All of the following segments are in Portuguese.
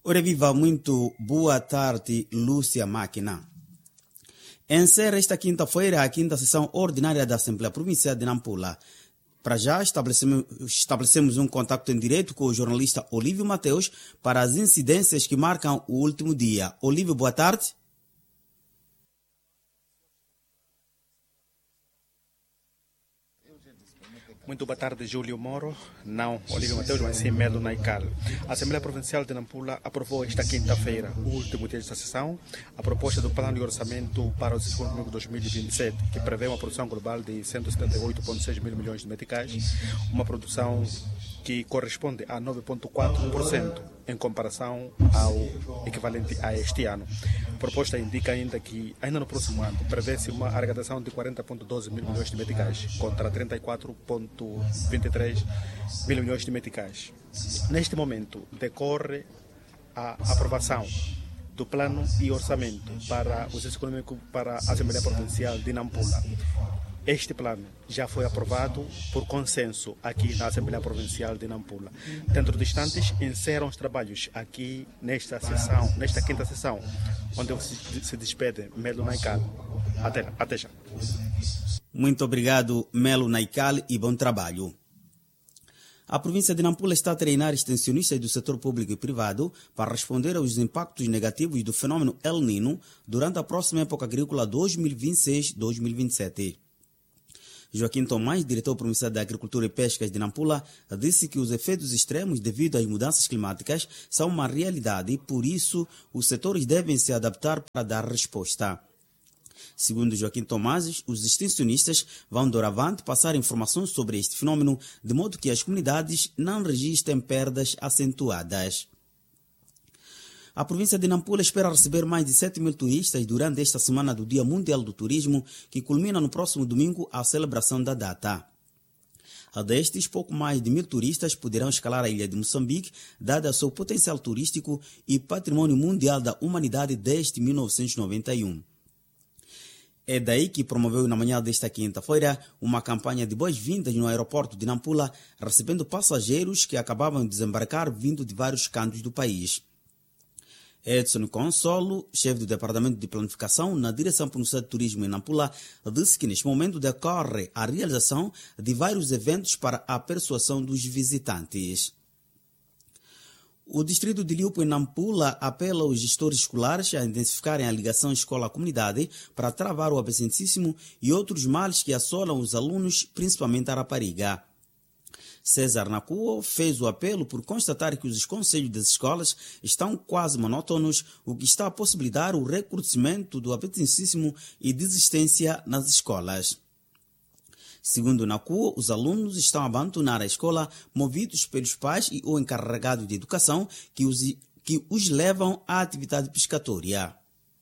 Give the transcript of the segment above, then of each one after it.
Ora viva, muito boa tarde, Lúcia Máquina. Encerra esta quinta-feira a quinta sessão ordinária da Assembleia Provincial de Nampula. Para já, estabelecemos um contato em direto com o jornalista Olívio Mateus para as incidências que marcam o último dia. Olívio, boa tarde. Muito boa tarde, Júlio Moro. Não, Olívio Mateus, mas sim Melo Naical. A Assembleia Provincial de Nampula aprovou esta quinta-feira, o último dia desta sessão, a proposta do Plano de Orçamento para o Ciclo Econômico 2027, que prevê uma produção global de 178,6 mil milhões de meticais, uma produção que corresponde a 9,4% em comparação ao equivalente a este ano. A proposta indica ainda que, ainda no próximo ano, prevê-se uma arrecadação de 40,12 mil milhões de meticais contra 34,23 mil milhões de meticais. Neste momento, decorre a aprovação do Plano e Orçamento para o Ciclo Econômico para a Assembleia Provincial de Nampula. Este plano já foi aprovado por consenso aqui na Assembleia Provincial de Nampula. Dentro de instantes, encerram os trabalhos aqui nesta quinta sessão, onde se despede Melo Naical. Até já. Muito obrigado, Melo Naical, e bom trabalho. A província de Nampula está a treinar extensionistas do setor público e privado para responder aos impactos negativos do fenômeno El Niño durante a próxima época agrícola 2026-2027. Joaquim Tomás, diretor provincial da Agricultura e Pescas de Nampula, disse que os efeitos extremos devido às mudanças climáticas são uma realidade e, por isso, os setores devem se adaptar para dar resposta. Segundo Joaquim Tomás, os extensionistas vão doravante passar informações sobre este fenômeno, de modo que as comunidades não registrem perdas acentuadas. A província de Nampula espera receber mais de 7 mil turistas durante esta semana do Dia Mundial do Turismo, que culmina no próximo domingo a celebração da data. Destes, pouco mais de 1.000 turistas poderão escalar a ilha de Moçambique, dada seu potencial turístico e patrimônio mundial da humanidade desde 1991. É daí que promoveu na manhã desta quinta-feira uma campanha de boas-vindas no aeroporto de Nampula, recebendo passageiros que acabavam de desembarcar vindo de vários cantos do país. Edson Consolo, chefe do Departamento de Planificação na Direção Provincial de Turismo em Nampula, disse que neste momento decorre a realização de vários eventos para a persuasão dos visitantes. O distrito de Liupo em Nampula apela aos gestores escolares a intensificarem a ligação escola-comunidade para travar o absentismo e outros males que assolam os alunos, principalmente a rapariga. César Nakuo fez o apelo por constatar que os conselhos das escolas estão quase monótonos, o que está a possibilitar o recrudescimento do absentismo e desistência nas escolas. Segundo Nakuo, os alunos estão a abandonar a escola movidos pelos pais e o encarregado de educação que os levam à atividade pescatória.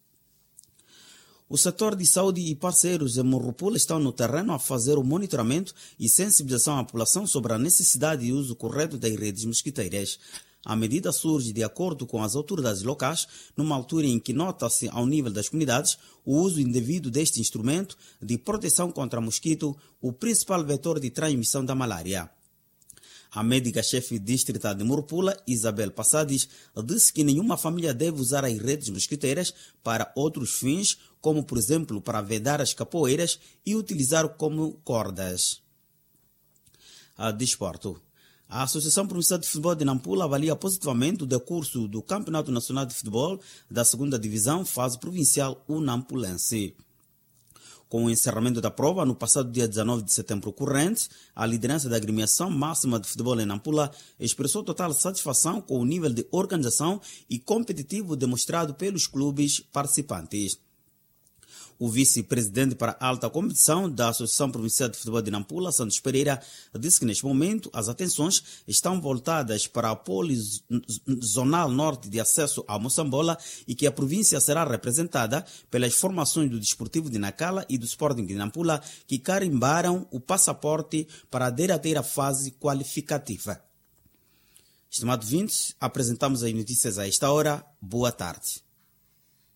O setor de saúde e parceiros em Morropula estão no terreno a fazer o monitoramento e sensibilização à população sobre a necessidade de uso correto das redes mosquiteiras. A medida surge de acordo com as autoridades locais, numa altura em que nota-se ao nível das comunidades o uso indevido deste instrumento de proteção contra mosquito, o principal vetor de transmissão da malária. A médica-chefe distrital de Morropula, Isabel Passadis, disse que nenhuma família deve usar as redes mosquiteiras para outros fins, como, por exemplo, para vedar as capoeiras e utilizar como cordas. Desporto. A Associação Provincial de Futebol de Nampula avalia positivamente o decurso do Campeonato Nacional de Futebol da 2ª Divisão, fase provincial unampulense. Com o encerramento da prova, no passado dia 19 de setembro corrente, a liderança da agremiação máxima de futebol em Nampula expressou total satisfação com o nível de organização e competitivo demonstrado pelos clubes participantes. O vice-presidente para a alta competição da Associação Provincial de Futebol de Nampula, Santos Pereira, disse que neste momento as atenções estão voltadas para a Polizonal Norte de acesso a Moçambola e que a província será representada pelas formações do Desportivo de Nacala e do Sporting de Nampula, que carimbaram o passaporte para a derradeira fase qualificativa. Estimado ouvintes, apresentamos as notícias a esta hora. Boa tarde.